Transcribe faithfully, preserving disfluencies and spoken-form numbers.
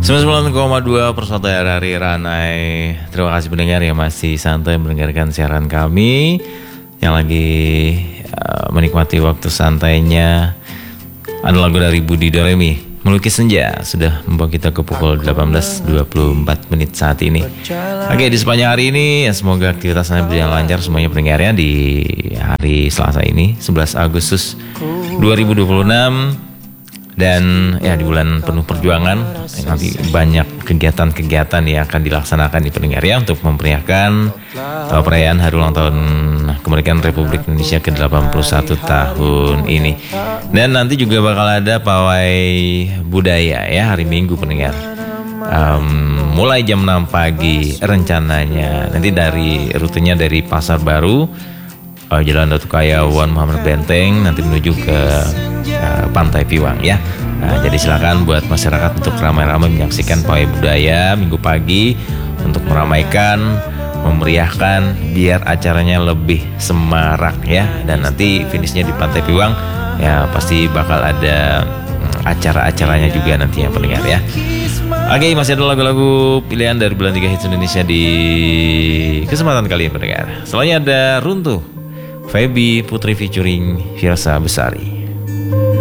sembilan puluh sembilan koma dua Persatu R R I Ranai. Terima kasih pendengar yang masih santai mendengarkan siaran kami, yang lagi uh, menikmati waktu santainya. Ada lagu dari Budi Doremi, Melukis Senja, sudah membawa kita ke pukul delapan belas dua puluh empat menit saat ini. Oke, di sepanjang hari ini ya, semoga aktivitas Anda berjalan lancar semuanya pendengarnya di hari Selasa ini sebelas Agustus dua ribu dua puluh enam. Dan ya di bulan penuh perjuangan, nanti banyak kegiatan-kegiatan yang akan dilaksanakan di pendengar ya, untuk memeriahkan uh, perayaan hari ulang tahun kemerdekaan Republik Indonesia ke delapan puluh satu tahun ini. Dan nanti juga bakal ada pawai budaya ya hari Minggu pendengar, um, mulai jam enam pagi rencananya. Nanti dari rutenya dari Pasar Baru, uh, Jalan Datuk Kayawan Muhammad Benteng, nanti menuju ke Uh, Pantai Piwang ya. Nah, jadi silakan buat masyarakat untuk ramai-ramai menyaksikan pawai budaya Minggu pagi, untuk meramaikan, memeriahkan, biar acaranya lebih semarak ya. Dan nanti finishnya di Pantai Piwang ya, pasti bakal ada hmm, acara-acaranya juga nantinya pendengar ya. Oke, masih ada lagu-lagu pilihan dari Bulan tiga Hits Indonesia di kesempatan kali ini pendengar. Selanjutnya ada Runtuh, Feby Putri featuring Firsa Besari.